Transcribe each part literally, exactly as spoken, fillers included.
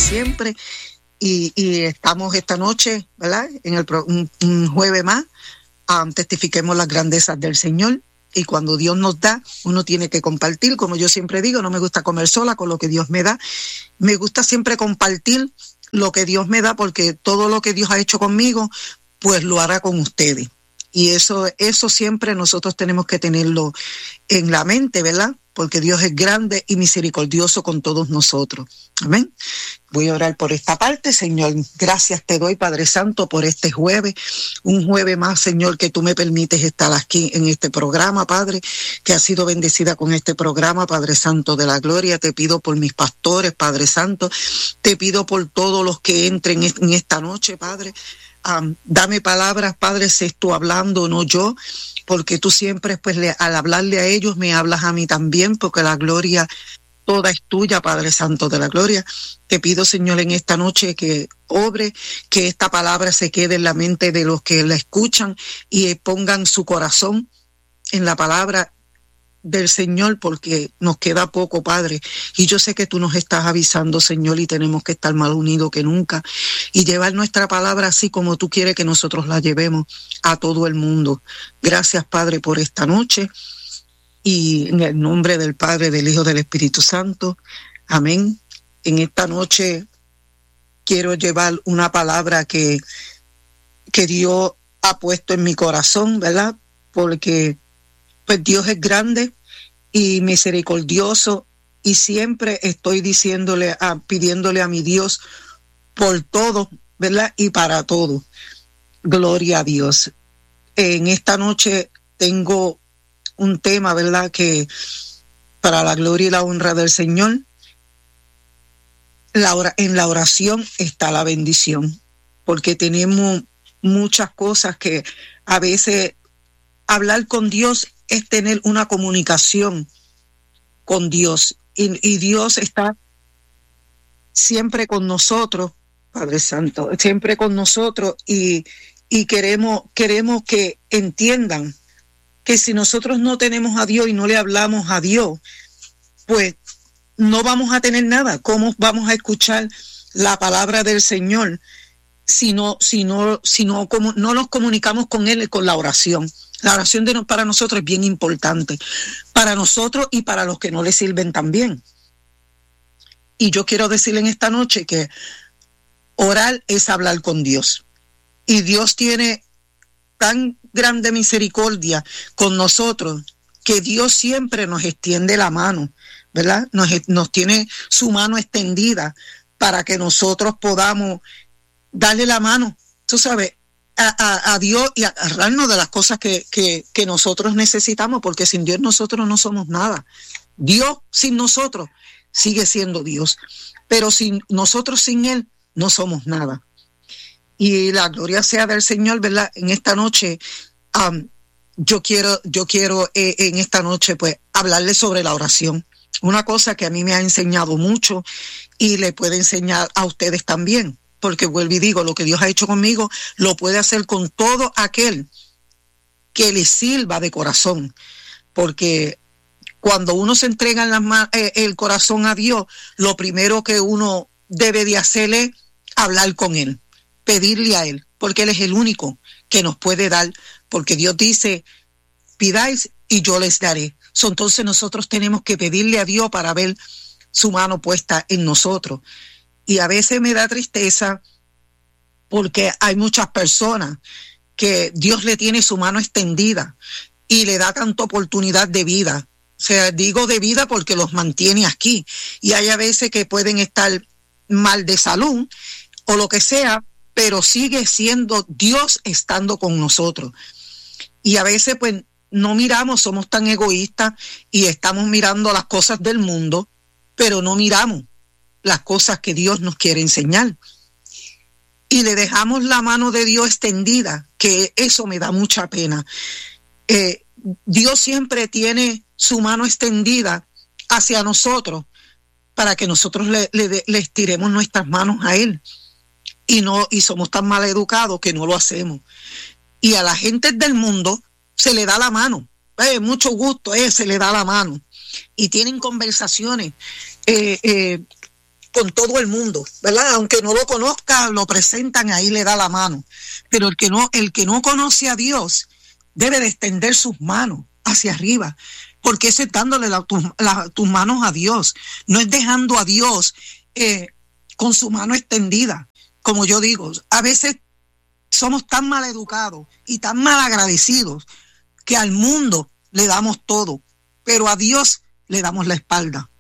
siempre. Y, y estamos esta noche, ¿verdad? En el un, un jueves más, um, testifiquemos las grandezas del Señor. Y cuando Dios nos da, uno tiene que compartir. Como yo siempre digo, no me gusta comer sola con lo que Dios me da. Me gusta siempre compartir lo que Dios me da, porque todo lo que Dios ha hecho conmigo, pues lo hará con ustedes. Y eso, eso siempre nosotros tenemos que tenerlo en la mente, ¿verdad? Porque Dios es grande y misericordioso con todos nosotros. Amén. Voy a orar por esta parte. Señor, gracias te doy, Padre Santo, por este jueves. Un jueves más, Señor, que tú me permites estar aquí en este programa, Padre, que ha sido bendecida con este programa, Padre Santo de la gloria. Te pido por mis pastores, Padre Santo. Te pido por todos los que entren en esta noche, Padre. Um, dame palabras, Padre, sé tú hablando, no yo, porque tú siempre, pues, le, al hablarle a ellos, me hablas a mí también, porque la gloria toda es tuya, Padre Santo de la gloria. Te pido, Señor, en esta noche que obre, que esta palabra se quede en la mente de los que la escuchan y pongan su corazón en la palabra del Señor, porque nos queda poco, Padre, y yo sé que tú nos estás avisando, Señor, y tenemos que estar más unidos que nunca y llevar nuestra palabra así como tú quieres que nosotros la llevemos a todo el mundo. Gracias, Padre, por esta noche, y en el nombre del Padre, del Hijo, del Espíritu Santo, amén. En esta noche quiero llevar una palabra que, que Dios ha puesto en mi corazón, ¿verdad? Porque pues Dios es grande y misericordioso, y siempre estoy diciéndole, a, pidiéndole a mi Dios por todo, ¿verdad? Y para todo. Gloria a Dios. En esta noche tengo un tema, ¿verdad? Que para la gloria y la honra del Señor, la or- en la oración está la bendición, porque tenemos muchas cosas que a veces hablar con Dios es tener una comunicación con Dios, y, y Dios está siempre con nosotros, Padre Santo, siempre con nosotros, y, y queremos, queremos que entiendan que si nosotros no tenemos a Dios y no le hablamos a Dios, pues no vamos a tener nada. ¿Cómo vamos a escuchar la palabra del Señor si no, si no, si no, como, no nos comunicamos con Él con la oración? La oración de, para nosotros es bien importante, para nosotros y para los que no le sirven también. Y yo quiero decirle en esta noche que orar es hablar con Dios. Y Dios tiene tan grande misericordia con nosotros que Dios siempre nos extiende la mano, ¿verdad? Nos, nos tiene su mano extendida para que nosotros podamos darle la mano, tú sabes, A, a, a Dios, y agarrarnos de las cosas que, que, que nosotros necesitamos, porque sin Dios nosotros no somos nada. Dios sin nosotros sigue siendo Dios, pero sin nosotros, sin Él, no somos nada. Y la gloria sea del Señor, ¿verdad? En esta noche, um, yo quiero, yo quiero eh, en esta noche, pues, hablarles sobre la oración. Una cosa que a mí me ha enseñado mucho y le puede enseñar a ustedes también. Porque vuelvo y digo, lo que Dios ha hecho conmigo, lo puede hacer con todo aquel que le sirva de corazón. Porque cuando uno se entrega en las ma- eh, el corazón a Dios, lo primero que uno debe de hacer es hablar con Él, pedirle a Él, porque Él es el único que nos puede dar, porque Dios dice, pidáis y yo les daré. So, entonces nosotros tenemos que pedirle a Dios para ver su mano puesta en nosotros. Y a veces me da tristeza porque hay muchas personas que Dios le tiene su mano extendida y le da tanta oportunidad de vida. O sea, digo de vida porque los mantiene aquí. Y hay a veces que pueden estar mal de salud o lo que sea, pero sigue siendo Dios estando con nosotros. Y a veces pues no miramos, somos tan egoístas y estamos mirando las cosas del mundo, pero no miramos las cosas que Dios nos quiere enseñar. Y le dejamos la mano de Dios extendida, que eso me da mucha pena. Eh, Dios siempre tiene su mano extendida hacia nosotros para que nosotros le, le, le estiremos nuestras manos a Él. Y, no, y somos tan mal educados que no lo hacemos. Y a la gente del mundo se le da la mano. Eh, mucho gusto, eh, se le da la mano. Y tienen conversaciones. Eh, eh, con todo el mundo, ¿verdad? Aunque no lo conozca, lo presentan, ahí le da la mano. Pero el que no, el que no conoce a Dios debe de extender sus manos hacia arriba, porque eso es dándole la, tu, la, tus manos a Dios, no es dejando a Dios eh, con su mano extendida. Como yo digo, a veces somos tan mal educados y tan mal agradecidos que al mundo le damos todo, pero a Dios le damos la espalda.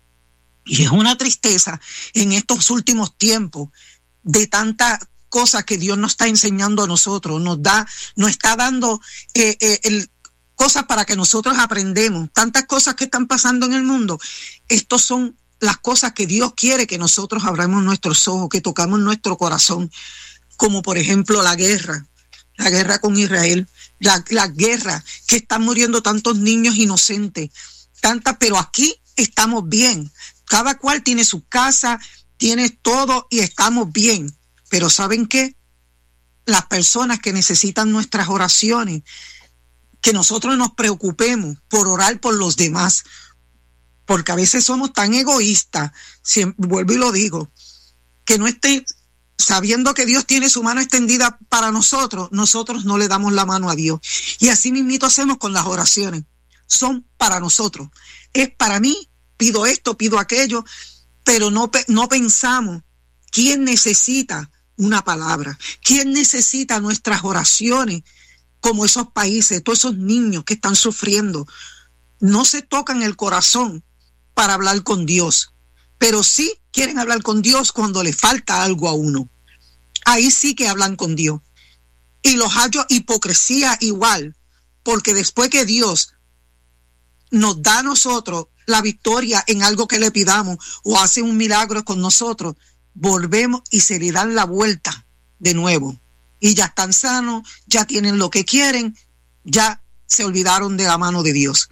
Y es una tristeza en estos últimos tiempos de tantas cosas que Dios nos está enseñando a nosotros, nos da, nos está dando eh, eh, el, cosas para que nosotros aprendemos, tantas cosas que están pasando en el mundo. Estos son las cosas que Dios quiere que nosotros abramos nuestros ojos, que tocamos nuestro corazón, como por ejemplo la guerra, la guerra con Israel, la, la guerra que están muriendo tantos niños inocentes, tantas, pero aquí estamos bien. Cada cual tiene su casa, tiene todo y estamos bien. Pero ¿saben qué? Las personas que necesitan nuestras oraciones, que nosotros nos preocupemos por orar por los demás, porque a veces somos tan egoístas, siempre, vuelvo y lo digo, que no estén sabiendo que Dios tiene su mano extendida para nosotros, nosotros no le damos la mano a Dios. Y así mismito hacemos con las oraciones. Son para nosotros. Es para mí, pido esto, pido aquello, pero no, no pensamos quién necesita una palabra, quién necesita nuestras oraciones, como esos países, todos esos niños que están sufriendo. No se tocan el corazón para hablar con Dios, pero sí quieren hablar con Dios cuando le falta algo a uno. Ahí sí que hablan con Dios. Y los hallo hipocresía igual, porque después que Dios nos da a nosotros la victoria en algo que le pidamos o hace un milagro con nosotros, volvemos y se le dan la vuelta de nuevo. Y ya están sanos, ya tienen lo que quieren, ya se olvidaron de la mano de Dios.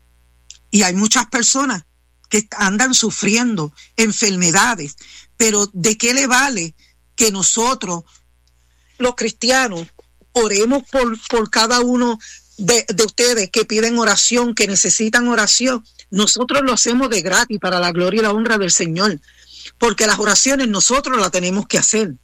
Y hay muchas personas que andan sufriendo enfermedades, pero ¿de qué le vale que nosotros, los cristianos, oremos por, por cada uno de, de ustedes que piden oración, que necesitan oración? Nosotros lo hacemos de gratis para la gloria y la honra del Señor, porque las oraciones nosotros las tenemos que hacer.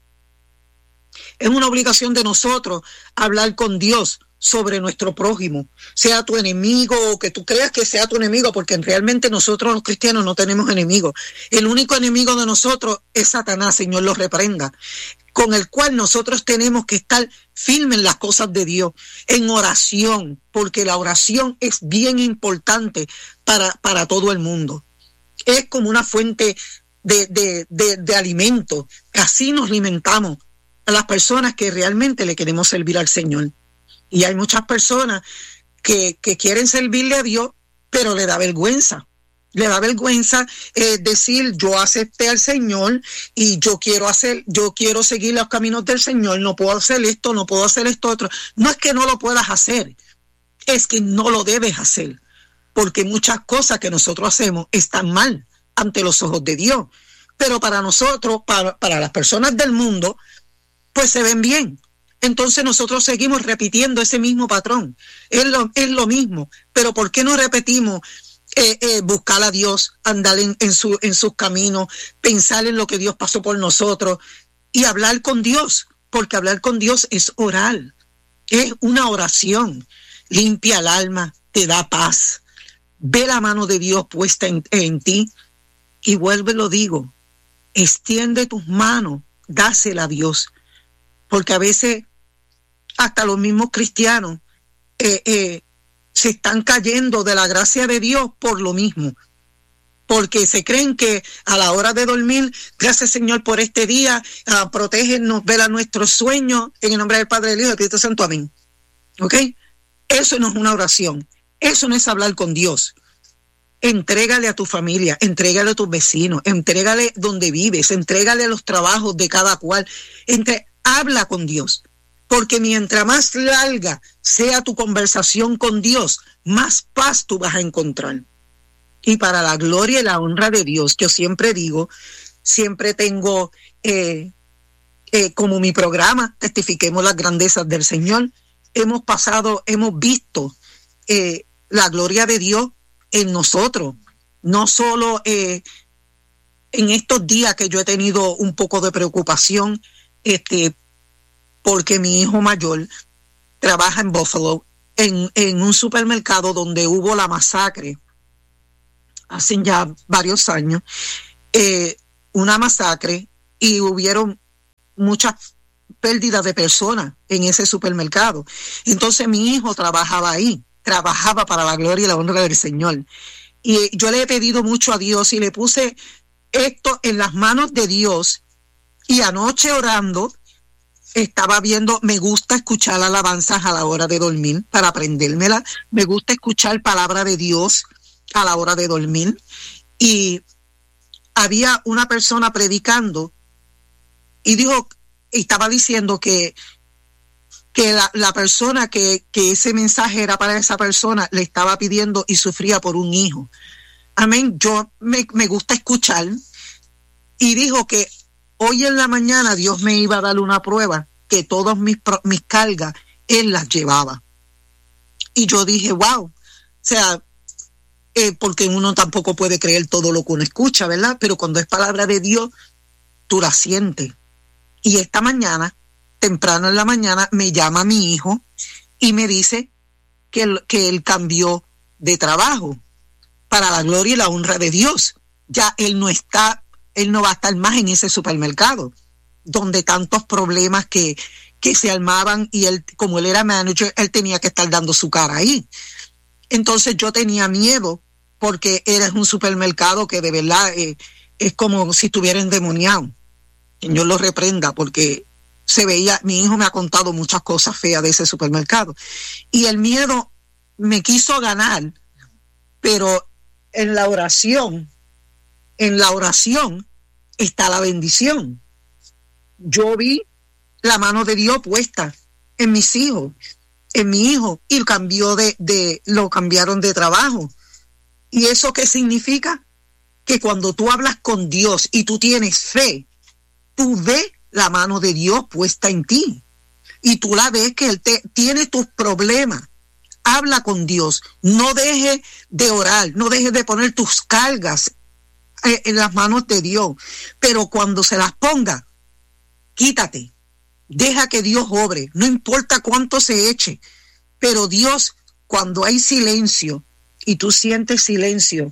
Es una obligación de nosotros hablar con Dios sobre nuestro prójimo, sea tu enemigo o que tú creas que sea tu enemigo, porque realmente nosotros los cristianos no tenemos enemigos. El único enemigo de nosotros es Satanás, Señor lo reprenda, con el cual nosotros tenemos que estar firmes en las cosas de Dios, en oración, porque la oración es bien importante para, para todo el mundo. Es como una fuente de, de, de, de alimento. Así nos alimentamos a las personas que realmente le queremos servir al Señor. Y hay muchas personas que, que quieren servirle a Dios, pero le da vergüenza. Le da vergüenza eh, decir, yo acepté al Señor y yo quiero hacer, yo quiero seguir los caminos del Señor, no puedo hacer esto, no puedo hacer esto otro. No es que no lo puedas hacer, es que no lo debes hacer, porque muchas cosas que nosotros hacemos están mal ante los ojos de Dios. Pero para nosotros, para, para las personas del mundo, pues se ven bien. Entonces nosotros seguimos repitiendo ese mismo patrón. Es lo, es lo mismo. Pero ¿por qué no repetimos eh, eh, buscar a Dios, andar en, en, su, en sus caminos, pensar en lo que Dios pasó por nosotros y hablar con Dios? Porque hablar con Dios es orar. Es una oración. Limpia el alma, te da paz. Ve la mano de Dios puesta en, en ti y vuelve, lo digo, extiende tus manos, dásela a Dios. Porque a veces hasta los mismos cristianos eh, eh, se están cayendo de la gracia de Dios por lo mismo. Porque se creen que a la hora de dormir, gracias Señor por este día, uh, protégenos, vela nuestros sueños, en el nombre del Padre, del Hijo y del Espíritu Santo, amén. ¿Ok? Eso no es una oración, eso no es hablar con Dios. Entrégale a tu familia, entrégale a tus vecinos, entrégale donde vives, entrégale a los trabajos de cada cual, entre, habla con Dios. Porque mientras más larga sea tu conversación con Dios, más paz tú vas a encontrar. Y para la gloria y la honra de Dios, yo siempre digo, siempre tengo eh, eh, como mi programa, testifiquemos las grandezas del Señor. Hemos pasado, hemos visto eh, la gloria de Dios en nosotros, no solo eh, en estos días que yo he tenido un poco de preocupación, este, porque mi hijo mayor trabaja en Buffalo, en, en un supermercado donde hubo la masacre, hace ya varios años, eh, una masacre, y hubieron muchas pérdidas de personas en ese supermercado. Entonces mi hijo trabajaba ahí, trabajaba para la gloria y la honra del Señor. Y yo le he pedido mucho a Dios y le puse esto en las manos de Dios. Y anoche orando, estaba viendo, me gusta escuchar alabanzas a la hora de dormir para aprendérmela. Me gusta escuchar palabra de Dios a la hora de dormir. Y había una persona predicando y dijo, estaba diciendo que, que la, la persona que, que ese mensaje era para esa persona, le estaba pidiendo y sufría por un hijo. Amén. Yo me, me gusta escuchar. Y dijo que hoy en la mañana Dios me iba a dar una prueba, que todas mis, mis cargas Él las llevaba. Y yo dije, wow. O sea, eh, porque uno tampoco puede creer todo lo que uno escucha, ¿verdad? Pero cuando es palabra de Dios, tú la sientes. Y esta mañana, temprano en la mañana, me llama mi hijo y me dice que él, que él cambió de trabajo para la gloria y la honra de Dios. Ya él no está, él no va a estar más en ese supermercado donde tantos problemas que, que se armaban, y él, como él era manager, él tenía que estar dando su cara ahí. Entonces yo tenía miedo porque era un supermercado que de verdad eh, es como si estuviera endemoniado. Que yo lo reprenda, porque se veía, mi hijo me ha contado muchas cosas feas de ese supermercado. Y el miedo me quiso ganar, pero en la oración, en la oración está la bendición. Yo vi la mano de Dios puesta en mis hijos, en mi hijo, y cambió de, de, lo cambiaron de trabajo. ¿Y eso qué significa? Que cuando tú hablas con Dios y tú tienes fe, tú ves la mano de Dios puesta en ti. Y tú la ves que Él te, tiene tus problemas. Habla con Dios. No dejes de orar. No dejes de poner tus cargas eh, en las manos de Dios. Pero cuando se las ponga, quítate. Deja que Dios obre. No importa cuánto se eche. Pero Dios, cuando hay silencio y tú sientes silencio,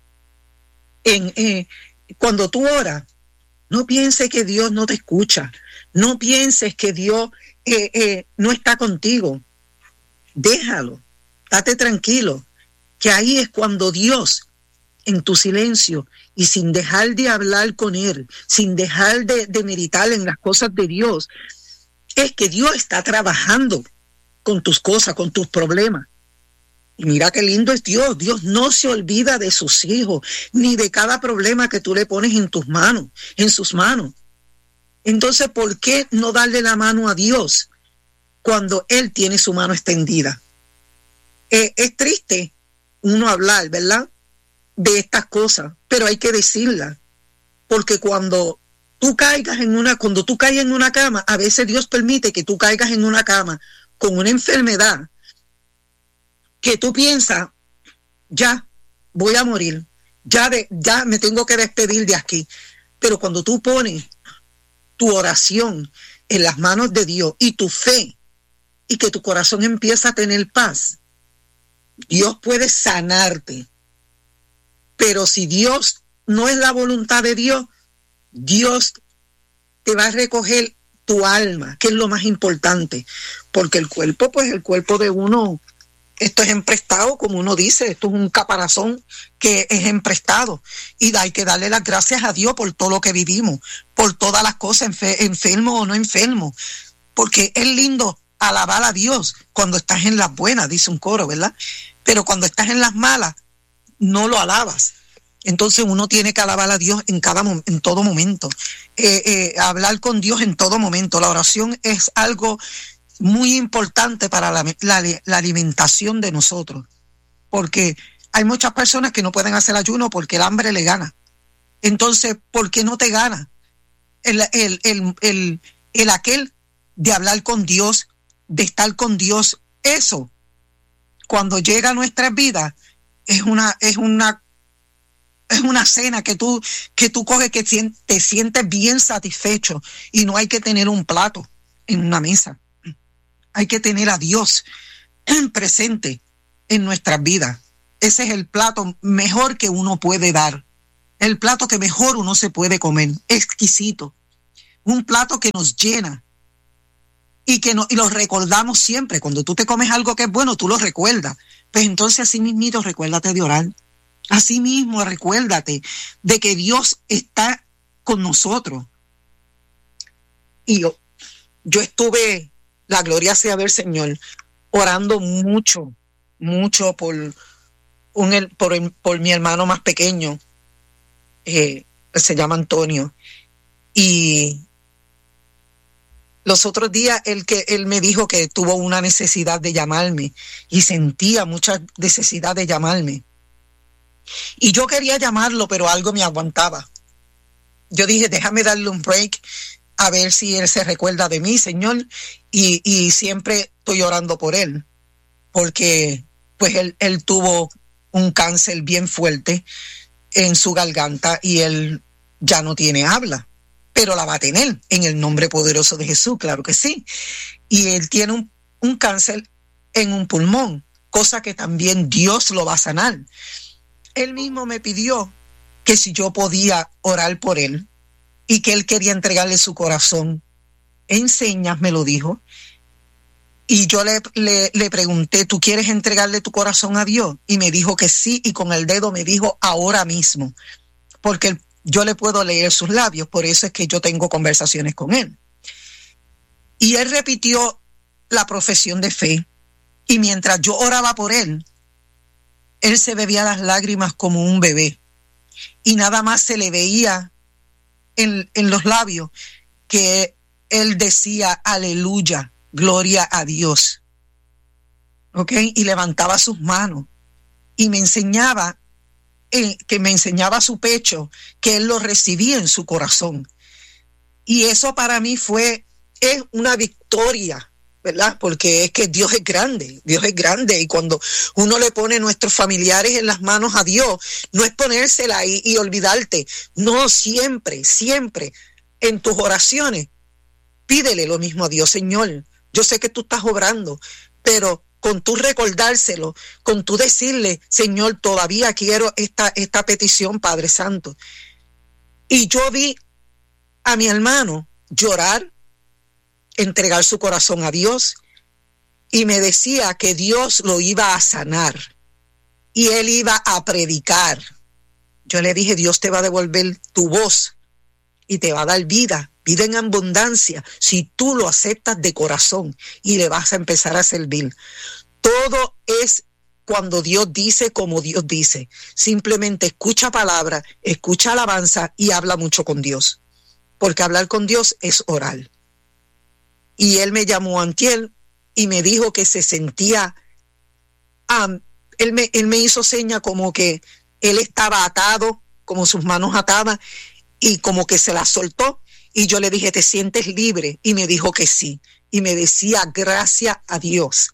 en, eh, cuando tú oras, no pienses que Dios no te escucha. No pienses que Dios eh, eh, no está contigo. Déjalo. Date tranquilo. Que ahí es cuando Dios, en tu silencio y sin dejar de hablar con Él, sin dejar de, de meditar en las cosas de Dios, es que Dios está trabajando con tus cosas, con tus problemas. Y mira qué lindo es Dios. Dios no se olvida de sus hijos, ni de cada problema que tú le pones en tus manos, en sus manos. Entonces, ¿por qué no darle la mano a Dios cuando Él tiene su mano extendida? Eh, es triste uno hablar, ¿verdad?, de estas cosas, pero hay que decirlas. Porque cuando tú caigas en una, cuando tú caes en una cama, a veces Dios permite que tú caigas en una cama con una enfermedad que tú piensas, ya voy a morir, ya, de, ya me tengo que despedir de aquí. Pero cuando tú pones tu oración en las manos de Dios y tu fe, y que tu corazón empieza a tener paz, Dios puede sanarte. Pero si Dios no es la voluntad de Dios, Dios te va a recoger tu alma, que es lo más importante. Porque el cuerpo, pues el cuerpo de uno, esto es emprestado, como uno dice, esto es un caparazón que es emprestado. Y hay que darle las gracias a Dios por todo lo que vivimos, por todas las cosas, enfer- enfermo o no enfermo. Porque es lindo alabar a Dios cuando estás en las buenas, dice un coro, ¿verdad? Pero cuando estás en las malas, no lo alabas. Entonces uno tiene que alabar a Dios en cada en todo momento. Eh, eh, hablar con Dios en todo momento. La oración es algo muy importante para la, la, la alimentación de nosotros, porque hay muchas personas que no pueden hacer ayuno porque el hambre le gana. Entonces, ¿por qué no te gana el, el, el, el, el aquel de hablar con Dios, de estar con Dios? Eso, cuando llega a nuestras vidas, es una, es una, es una cena que tú, que tú coges, que te sientes bien satisfecho, y no hay que tener un plato en una mesa. Hay que tener a Dios presente en nuestras vidas. Ese es el plato mejor que uno puede dar. El plato que mejor uno se puede comer. Exquisito. Un plato que nos llena. Y que no, y lo recordamos siempre. Cuando tú te comes algo que es bueno, tú lo recuerdas. Pues entonces así mismito recuérdate de orar. Así mismo recuérdate de que Dios está con nosotros. Y yo, yo estuve, la gloria sea del Señor, orando mucho, mucho por, un, por, por mi hermano más pequeño. Eh, se llama Antonio. Y los otros días él, que, él me dijo que tuvo una necesidad de llamarme y sentía mucha necesidad de llamarme. Y yo quería llamarlo, pero algo me aguantaba. Yo dije, déjame darle un break a ver si él se recuerda de mí, Señor. Y, y siempre estoy orando por él, porque pues él, él tuvo un cáncer bien fuerte en su garganta y él ya no tiene habla, pero la va a tener en el nombre poderoso de Jesús, claro que sí. Y él tiene un, un cáncer en un pulmón, cosa que también Dios lo va a sanar. Él mismo me pidió que si yo podía orar por él y que él quería entregarle su corazón. En señas me lo dijo. Y yo le, le, le pregunté, ¿tú quieres entregarle tu corazón a Dios? Y me dijo que sí, y con el dedo me dijo ahora mismo, porque él, yo le puedo leer sus labios, por eso es que yo tengo conversaciones con él. Y él repitió la profesión de fe, y mientras yo oraba por él, él se bebía las lágrimas como un bebé, y nada más se le veía en, en los labios que él decía aleluya, gloria a Dios. ¿Ok? Y levantaba sus manos y me enseñaba, eh, que me enseñaba su pecho, que él lo recibía en su corazón. Y eso para mí fue, es una victoria, ¿verdad? Porque es que Dios es grande, Dios es grande, y cuando uno le pone a nuestros familiares en las manos a Dios, no es ponérsela y, y olvidarte, no, siempre, siempre en tus oraciones, pídele lo mismo a Dios. Señor, yo sé que tú estás obrando, pero con tú recordárselo, con tú decirle, Señor, todavía quiero esta, esta petición, Padre Santo. Y yo vi a mi hermano llorar, entregar su corazón a Dios, y me decía que Dios lo iba a sanar y él iba a predicar. Yo le dije, Dios te va a devolver tu voz y te va a dar vida, vida en abundancia, si tú lo aceptas de corazón y le vas a empezar a servir. Todo es cuando Dios dice como Dios dice. Simplemente escucha palabra, escucha alabanza y habla mucho con Dios, porque hablar con Dios es orar. Y él me llamó antier y me dijo que se sentía, um, él, me, él me hizo seña como que él estaba atado, como sus manos atadas, y como que se las soltó. Y yo le dije, ¿te sientes libre? Y me dijo que sí. Y me decía, gracias a Dios.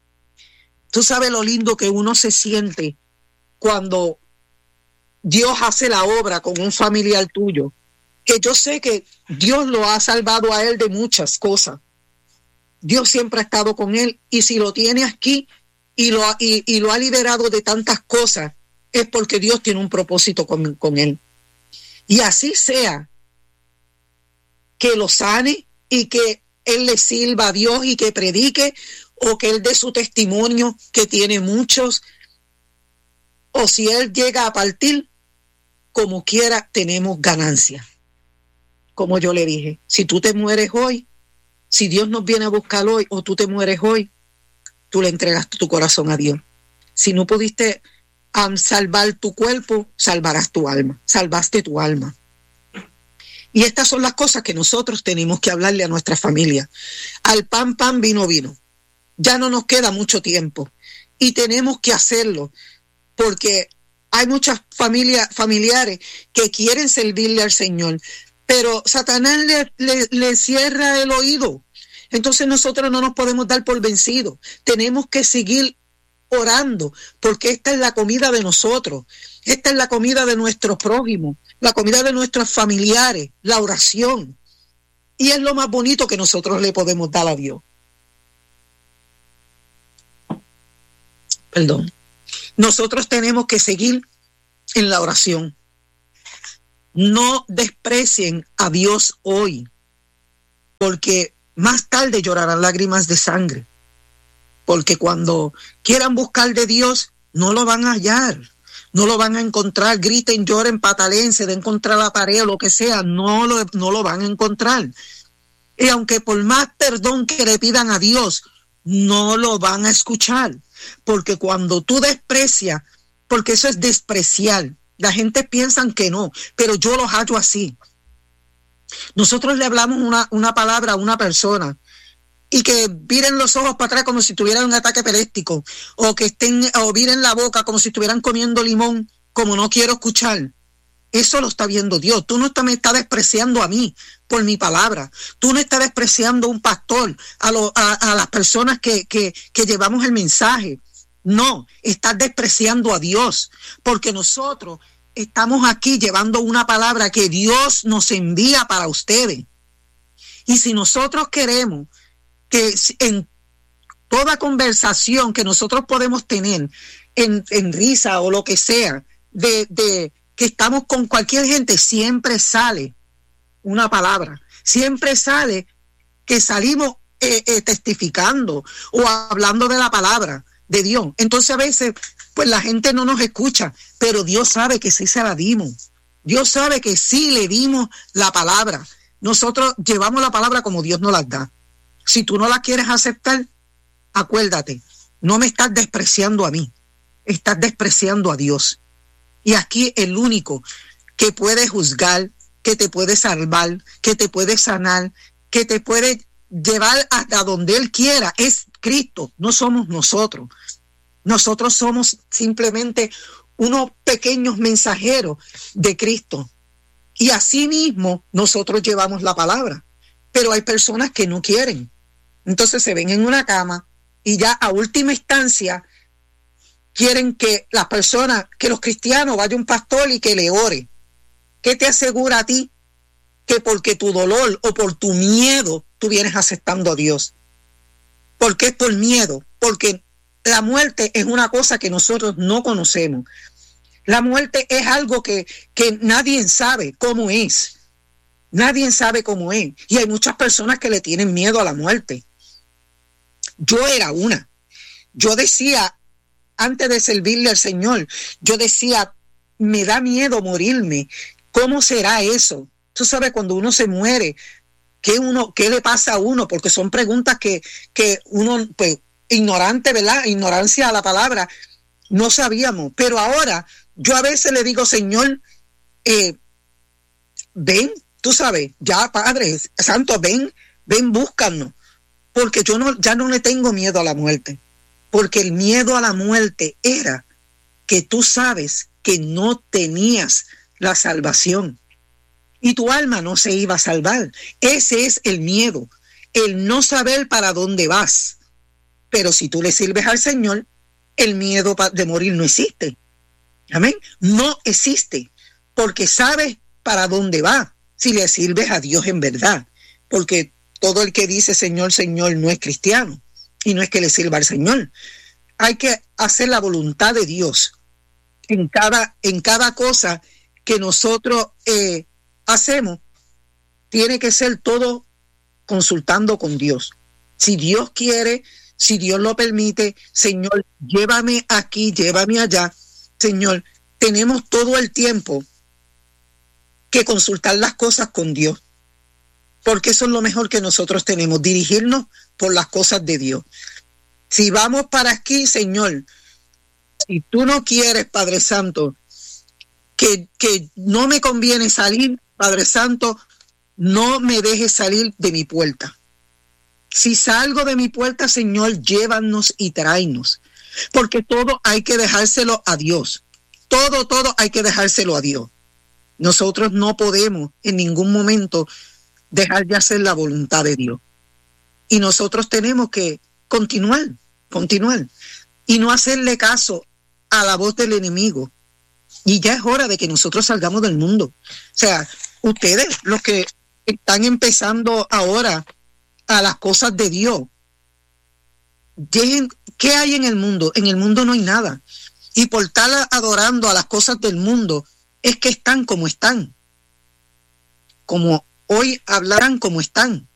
Tú sabes lo lindo que uno se siente cuando Dios hace la obra con un familiar tuyo, que yo sé que Dios lo ha salvado a él de muchas cosas. Dios siempre ha estado con él, y si lo tiene aquí y lo, y, y lo ha liberado de tantas cosas, es porque Dios tiene un propósito con, con él. Y así sea, que lo sane y que él le sirva a Dios y que predique, o que él dé su testimonio, que tiene muchos, o si él llega a partir, como quiera tenemos ganancia. Como yo le dije, si tú te mueres hoy, si Dios nos viene a buscar hoy, o tú te mueres hoy, tú le entregaste tu corazón a Dios. Si no pudiste um, salvar tu cuerpo, salvarás tu alma, salvaste tu alma. Y estas son las cosas que nosotros tenemos que hablarle a nuestra familia. Al pan, pan, vino, vino. Ya no nos queda mucho tiempo y tenemos que hacerlo, porque hay muchas familias, familiares que quieren servirle al Señor, pero Satanás le, le, le cierra el oído. Entonces nosotros no nos podemos dar por vencidos. Tenemos que seguir orando, porque esta es la comida de nosotros, esta es la comida de nuestros prójimos, la comida de nuestros familiares, la oración. Y es lo más bonito que nosotros le podemos dar a Dios. Perdón. Nosotros tenemos que seguir en la oración. No desprecien a Dios hoy, porque más tarde llorarán lágrimas de sangre. Porque cuando quieran buscar de Dios, no lo van a hallar, no lo van a encontrar. Griten, lloren, pataleen, se den contra la pared o lo que sea, no lo, no lo van a encontrar. Y aunque por más perdón que le pidan a Dios, no lo van a escuchar. Porque cuando tú desprecias, porque eso es despreciar, la gente piensa que no, pero yo los hallo así. Nosotros le hablamos una, una palabra a una persona y que viren los ojos para atrás como si tuvieran un ataque epiléptico, o que estén, o viren la boca como si estuvieran comiendo limón, como no quiero escuchar. Eso lo está viendo Dios. Tú no estás, me estás despreciando a mí por mi palabra. Tú no estás despreciando a un pastor, a, lo, a, a las personas que, que, que llevamos el mensaje. No, estás despreciando a Dios, porque nosotros estamos aquí llevando una palabra que Dios nos envía para ustedes. Y si nosotros queremos que en toda conversación que nosotros podemos tener, en, en risa o lo que sea, de, de que estamos con cualquier gente, siempre sale una palabra, siempre sale que salimos eh, eh, testificando o hablando de la palabra de Dios. Entonces a veces pues la gente no nos escucha, pero Dios sabe que sí se la dimos. Dios sabe que sí le dimos la palabra. Nosotros llevamos la palabra como Dios nos la da. Si tú no la quieres aceptar, acuérdate, no me estás despreciando a mí, estás despreciando a Dios. Y aquí el único que puede juzgar, que te puede salvar, que te puede sanar, que te puede llevar hasta donde Él quiera, es Cristo, no somos nosotros. Nosotros somos simplemente unos pequeños mensajeros de Cristo. Y así mismo nosotros llevamos la palabra. Pero hay personas que no quieren. Entonces se ven en una cama y ya a última instancia quieren que las personas, que los cristianos vaya un pastor y que le ore. ¿Qué te asegura a ti que porque tu dolor o por tu miedo tú vienes aceptando a Dios? ¿Por qué es por miedo? Porque la muerte es una cosa que nosotros no conocemos. La muerte es algo que, que nadie sabe cómo es. Nadie sabe cómo es. Y hay muchas personas que le tienen miedo a la muerte. Yo era una. Yo decía, antes de servirle al Señor, yo decía, me da miedo morirme. ¿Cómo será eso? Tú sabes, cuando uno se muere, ¿qué, uno, qué le pasa a uno? Porque son preguntas que, que uno, pues, ignorante, ¿verdad? Ignorancia a la palabra, no sabíamos. Pero ahora, yo a veces le digo, Señor, eh, ven, tú sabes, ya Padre Santo, ven, ven, búscanos. Porque yo no, ya no le tengo miedo a la muerte. Porque el miedo a la muerte era que tú sabes que no tenías la salvación. Y tu alma no se iba a salvar. Ese es el miedo, el no saber para dónde vas. Pero si tú le sirves al Señor, el miedo de morir no existe. Amén. No existe, porque sabes para dónde va, si le sirves a Dios en verdad. Porque todo el que dice Señor, Señor no es cristiano, y no es que le sirva al Señor. Hay que hacer la voluntad de Dios en cada, en cada cosa que nosotros eh, hacemos. Tiene que ser todo consultando con Dios. Si Dios quiere, si Dios lo permite, Señor, llévame aquí, llévame allá. Señor, tenemos todo el tiempo que consultar las cosas con Dios, porque eso es lo mejor que nosotros tenemos, dirigirnos por las cosas de Dios. Si vamos para aquí, Señor, si tú no quieres, Padre Santo, que, que no me conviene salir, Padre Santo, no me dejes salir de mi puerta. Si salgo de mi puerta, Señor, llévanos y tráenos. Porque todo hay que dejárselo a Dios. Todo, todo hay que dejárselo a Dios. Nosotros no podemos en ningún momento dejar de hacer la voluntad de Dios. Y nosotros tenemos que continuar, continuar. y no hacerle caso a la voz del enemigo. Y ya es hora de que nosotros salgamos del mundo. O sea, ustedes, los que están empezando ahora a las cosas de Dios, dejen, ¿qué hay en el mundo? En el mundo no hay nada. Y por estar adorando a las cosas del mundo, es que están como están. Como hoy hablarán como están.